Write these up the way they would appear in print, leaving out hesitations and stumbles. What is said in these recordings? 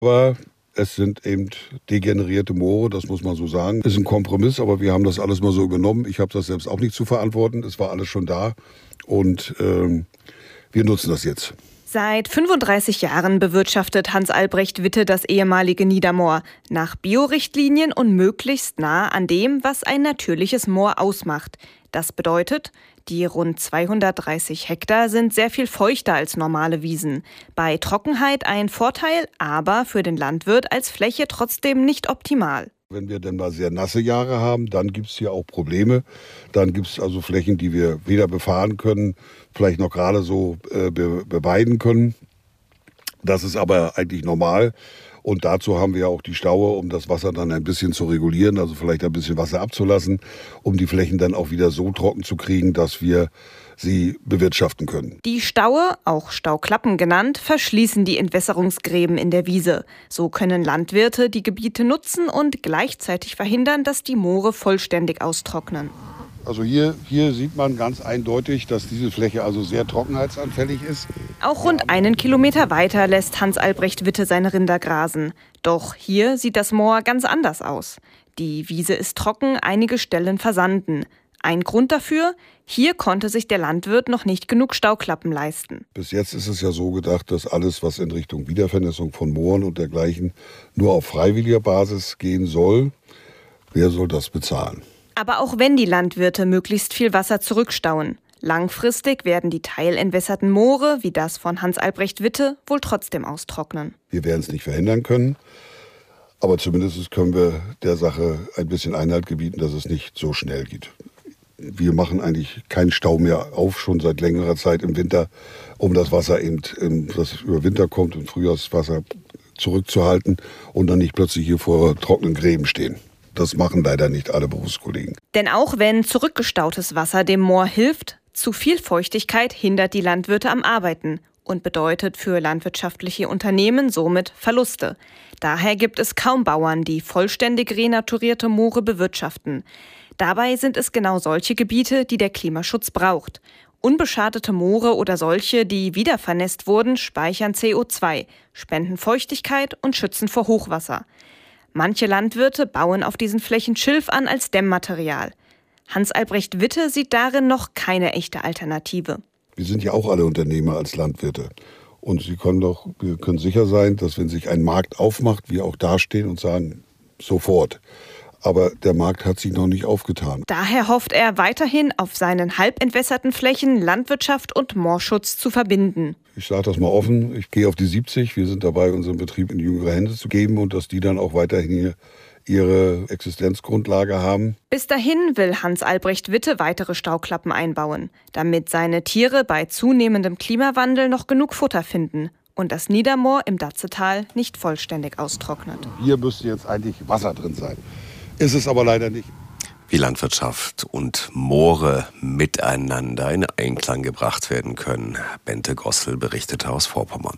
Aber es sind eben degenerierte Moore, das muss man so sagen. Ist ein Kompromiss, aber wir haben das alles mal so übernommen. Ich habe das selbst auch nicht zu verantworten. Es war alles schon da und wir nutzen das jetzt. Seit 35 Jahren bewirtschaftet Hans-Albrecht Witte das ehemalige Niedermoor nach Biorichtlinien und möglichst nah an dem, was ein natürliches Moor ausmacht. Das bedeutet, die rund 230 Hektar sind sehr viel feuchter als normale Wiesen. Bei Trockenheit ein Vorteil, aber für den Landwirt als Fläche trotzdem nicht optimal. Wenn wir dann mal sehr nasse Jahre haben, dann gibt es hier auch Probleme. Dann gibt es also Flächen, die wir weder befahren können, vielleicht noch gerade so beweiden können. Das ist aber eigentlich normal. Und dazu haben wir auch die Staue, um das Wasser dann ein bisschen zu regulieren, also vielleicht ein bisschen Wasser abzulassen, um die Flächen dann auch wieder so trocken zu kriegen, dass wir sie bewirtschaften können. Die Staue, auch Stauklappen genannt, verschließen die Entwässerungsgräben in der Wiese. So können Landwirte die Gebiete nutzen und gleichzeitig verhindern, dass die Moore vollständig austrocknen. Also hier sieht man ganz eindeutig, dass diese Fläche also sehr trockenheitsanfällig ist. Auch rund 1 Kilometer weiter lässt Hans-Albrecht Witte seine Rinder grasen. Doch hier sieht das Moor ganz anders aus. Die Wiese ist trocken, einige Stellen versanden. Ein Grund dafür: hier konnte sich der Landwirt noch nicht genug Stauklappen leisten. Bis jetzt ist es ja so gedacht, dass alles, was in Richtung Wiedervernässung von Mooren und dergleichen nur auf freiwilliger Basis gehen soll. Wer soll das bezahlen? Aber auch wenn die Landwirte möglichst viel Wasser zurückstauen, langfristig werden die teilentwässerten Moore, wie das von Hans-Albrecht Witte, wohl trotzdem austrocknen. Wir werden es nicht verhindern können, aber zumindest können wir der Sache ein bisschen Einhalt gebieten, dass es nicht so schnell geht. Wir machen eigentlich keinen Stau mehr auf, schon seit längerer Zeit im Winter, um das Wasser eben, das über Winter kommt, im Frühjahrswasser zurückzuhalten und dann nicht plötzlich hier vor trockenen Gräben stehen. Das machen leider nicht alle Berufskollegen. Denn auch wenn zurückgestautes Wasser dem Moor hilft, zu viel Feuchtigkeit hindert die Landwirte am Arbeiten und bedeutet für landwirtschaftliche Unternehmen somit Verluste. Daher gibt es kaum Bauern, die vollständig renaturierte Moore bewirtschaften. Dabei sind es genau solche Gebiete, die der Klimaschutz braucht. Unbeschadete Moore oder solche, die wiedervernässt wurden, speichern CO2, spenden Feuchtigkeit und schützen vor Hochwasser. Manche Landwirte bauen auf diesen Flächen Schilf an als Dämmmaterial. Hans-Albrecht Witte sieht darin noch keine echte Alternative. Wir sind ja auch alle Unternehmer als Landwirte. Und wir können sicher sein, dass wenn sich ein Markt aufmacht, wir auch dastehen und sagen, sofort. Aber der Markt hat sich noch nicht aufgetan. Daher hofft er weiterhin, auf seinen halbentwässerten Flächen Landwirtschaft und Moorschutz zu verbinden. Ich sage das mal offen, ich gehe auf die 70. Wir sind dabei, unseren Betrieb in jüngere Hände zu geben und dass die dann auch weiterhin hier ihre Existenzgrundlage haben. Bis dahin will Hans-Albrecht Witte weitere Stauklappen einbauen, damit seine Tiere bei zunehmendem Klimawandel noch genug Futter finden und das Niedermoor im Datzetal nicht vollständig austrocknet. Hier müsste jetzt eigentlich Wasser drin sein. Ist es aber leider nicht. Wie Landwirtschaft und Moore miteinander in Einklang gebracht werden können. Bente Gossel berichtete aus Vorpommern.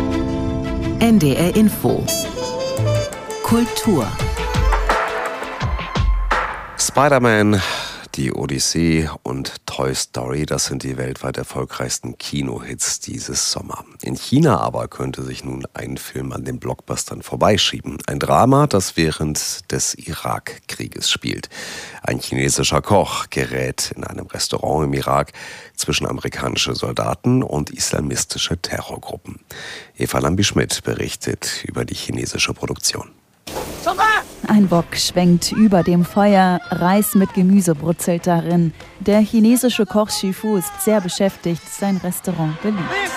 NDR Info. Kultur. Spider-Man, die Odyssee und Toy Story, das sind die weltweit erfolgreichsten Kinohits dieses Sommer. In China aber könnte sich nun ein Film an den Blockbustern vorbeischieben. Ein Drama, das während des Irakkrieges spielt. Ein chinesischer Koch gerät in einem Restaurant im Irak zwischen amerikanische Soldaten und islamistische Terrorgruppen. Eva Lambi-Schmidt berichtet über die chinesische Produktion. Ein Wok schwenkt über dem Feuer, Reis mit Gemüse brutzelt darin. Der chinesische Koch Xu Fu ist sehr beschäftigt, sein Restaurant beliebt.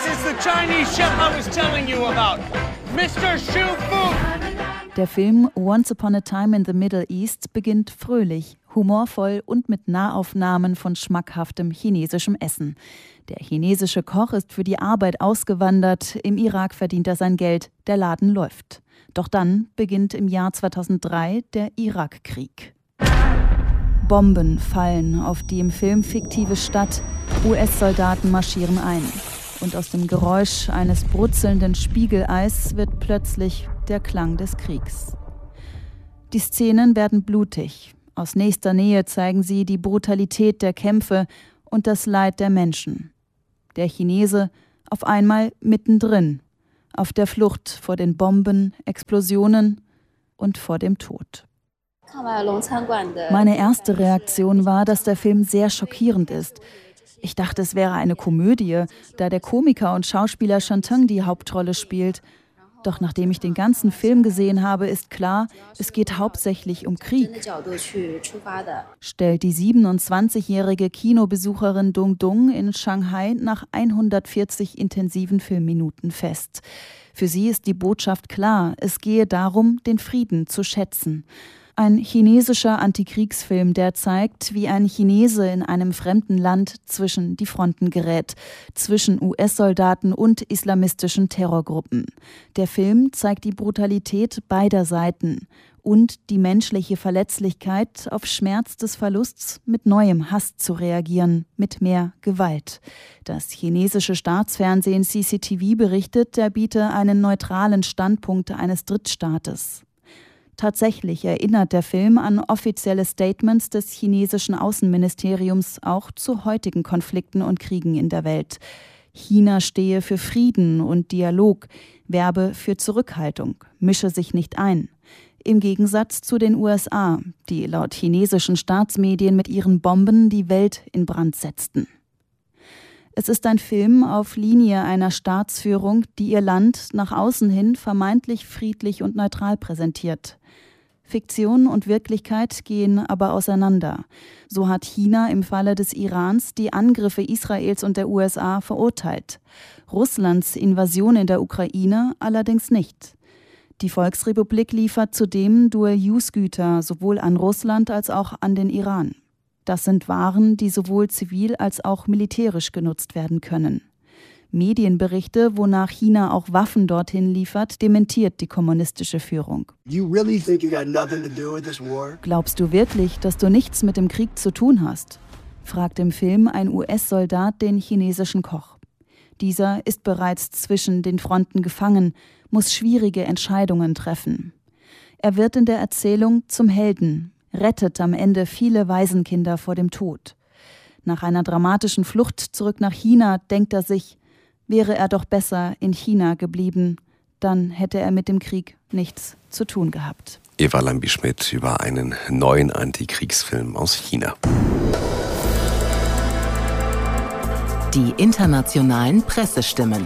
Der Film Once Upon a Time in the Middle East beginnt fröhlich, humorvoll und mit Nahaufnahmen von schmackhaftem chinesischem Essen. Der chinesische Koch ist für die Arbeit ausgewandert, im Irak verdient er sein Geld, der Laden läuft. Doch dann beginnt im Jahr 2003 der Irakkrieg. Bomben fallen auf die im Film fiktive Stadt, US-Soldaten marschieren ein. Und aus dem Geräusch eines brutzelnden Spiegeleis wird plötzlich der Klang des Kriegs. Die Szenen werden blutig. Aus nächster Nähe zeigen sie die Brutalität der Kämpfe und das Leid der Menschen. Der Chinese auf einmal mittendrin. auf der Flucht vor den Bomben, Explosionen und vor dem Tod. Meine erste Reaktion war, dass der Film sehr schockierend ist. Ich dachte, es wäre eine Komödie, da der Komiker und Schauspieler Shantang die Hauptrolle spielt. Doch nachdem ich den ganzen Film gesehen habe, ist klar, es geht hauptsächlich um Krieg, stellt die 27-jährige Kinobesucherin Dung Dung in Shanghai nach 140 intensiven Filmminuten fest. Für sie ist die Botschaft klar, es gehe darum, den Frieden zu schätzen. Ein chinesischer Antikriegsfilm, der zeigt, wie ein Chinese in einem fremden Land zwischen die Fronten gerät, zwischen US-Soldaten und islamistischen Terrorgruppen. Der Film zeigt die Brutalität beider Seiten und die menschliche Verletzlichkeit, auf Schmerz des Verlusts mit neuem Hass zu reagieren, mit mehr Gewalt. Das chinesische Staatsfernsehen CCTV berichtet, er biete einen neutralen Standpunkt eines Drittstaates. Tatsächlich erinnert der Film an offizielle Statements des chinesischen Außenministeriums auch zu heutigen Konflikten und Kriegen in der Welt. China stehe für Frieden und Dialog, werbe für Zurückhaltung, mische sich nicht ein. Im Gegensatz zu den USA, die laut chinesischen Staatsmedien mit ihren Bomben die Welt in Brand setzten. Es ist ein Film auf Linie einer Staatsführung, die ihr Land nach außen hin vermeintlich friedlich und neutral präsentiert. Fiktion und Wirklichkeit gehen aber auseinander. So hat China im Falle des Irans die Angriffe Israels und der USA verurteilt. Russlands Invasion in der Ukraine allerdings nicht. Die Volksrepublik liefert zudem Dual-Use-Güter sowohl an Russland als auch an den Iran. Das sind Waren, die sowohl zivil als auch militärisch genutzt werden können. Medienberichte, wonach China auch Waffen dorthin liefert, dementiert die kommunistische Führung. Glaubst du wirklich, dass du nichts mit dem Krieg zu tun hast? Fragt im Film ein US-Soldat den chinesischen Koch. Dieser ist bereits zwischen den Fronten gefangen, muss schwierige Entscheidungen treffen. Er wird in der Erzählung zum Helden, rettet am Ende viele Waisenkinder vor dem Tod. Nach einer dramatischen Flucht zurück nach China denkt er sich, wäre er doch besser in China geblieben, dann hätte er mit dem Krieg nichts zu tun gehabt. Eva Lambi-Schmidt über einen neuen Antikriegsfilm aus China. Die internationalen Pressestimmen.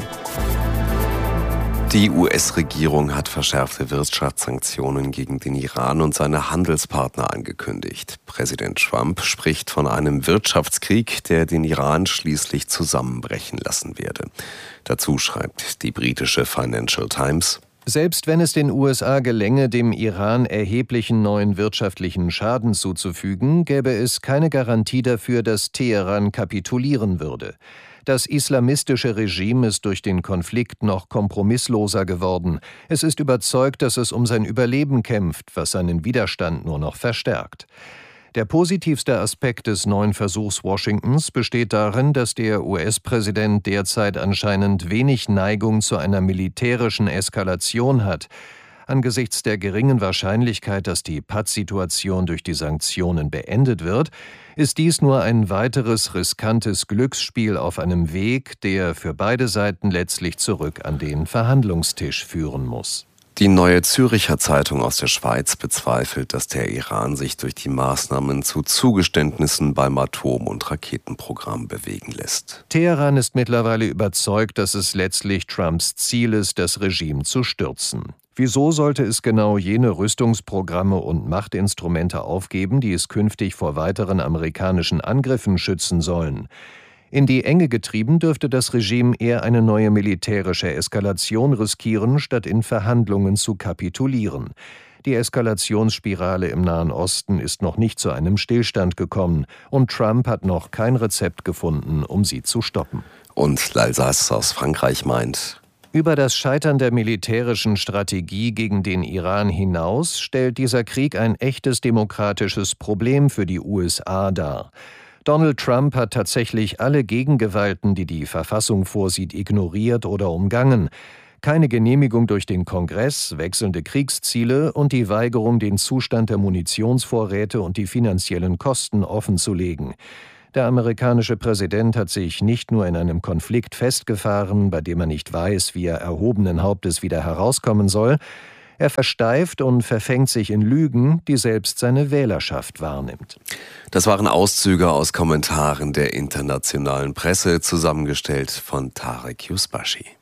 Die US-Regierung hat verschärfte Wirtschaftssanktionen gegen den Iran und seine Handelspartner angekündigt. Präsident Trump spricht von einem Wirtschaftskrieg, der den Iran schließlich zusammenbrechen lassen werde. Dazu schreibt die britische Financial Times: Selbst wenn es den USA gelänge, dem Iran erheblichen neuen wirtschaftlichen Schaden zuzufügen, gäbe es keine Garantie dafür, dass Teheran kapitulieren würde. Das islamistische Regime ist durch den Konflikt noch kompromissloser geworden. Es ist überzeugt, dass es um sein Überleben kämpft, was seinen Widerstand nur noch verstärkt. Der positivste Aspekt des neuen Versuchs Washingtons besteht darin, dass der US-Präsident derzeit anscheinend wenig Neigung zu einer militärischen Eskalation hat. Angesichts der geringen Wahrscheinlichkeit, dass die Pattsituation durch die Sanktionen beendet wird, ist dies nur ein weiteres riskantes Glücksspiel auf einem Weg, der für beide Seiten letztlich zurück an den Verhandlungstisch führen muss. Die Neue Zürcher Zeitung aus der Schweiz bezweifelt, dass der Iran sich durch die Maßnahmen zu Zugeständnissen beim Atom- und Raketenprogramm bewegen lässt. Teheran ist mittlerweile überzeugt, dass es letztlich Trumps Ziel ist, das Regime zu stürzen. Wieso sollte es genau jene Rüstungsprogramme und Machtinstrumente aufgeben, die es künftig vor weiteren amerikanischen Angriffen schützen sollen? In die Enge getrieben dürfte das Regime eher eine neue militärische Eskalation riskieren, statt in Verhandlungen zu kapitulieren. Die Eskalationsspirale im Nahen Osten ist noch nicht zu einem Stillstand gekommen und Trump hat noch kein Rezept gefunden, um sie zu stoppen. Und L'Alsace aus Frankreich meint: Über das Scheitern der militärischen Strategie gegen den Iran hinaus stellt dieser Krieg ein echtes demokratisches Problem für die USA dar. Donald Trump hat tatsächlich alle Gegengewalten, die die Verfassung vorsieht, ignoriert oder umgangen. Keine Genehmigung durch den Kongress, wechselnde Kriegsziele und die Weigerung, den Zustand der Munitionsvorräte und die finanziellen Kosten offenzulegen. Der amerikanische Präsident hat sich nicht nur in einem Konflikt festgefahren, bei dem er nicht weiß, wie er erhobenen Hauptes wieder herauskommen soll, er versteift und verfängt sich in Lügen, die selbst seine Wählerschaft wahrnimmt. Das waren Auszüge aus Kommentaren der internationalen Presse, zusammengestellt von Tarek Yusbashi.